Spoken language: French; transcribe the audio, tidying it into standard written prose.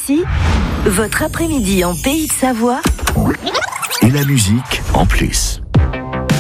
RSI, votre après-midi en Pays de Savoie. Et la musique en plus.